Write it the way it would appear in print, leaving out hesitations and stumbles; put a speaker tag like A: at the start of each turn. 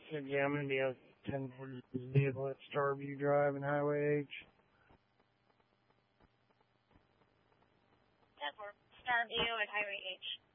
A: said, yeah, I'm going to be out 1040 vehicle at Starview Drive and Highway H.
B: That's for Starview and Highway H.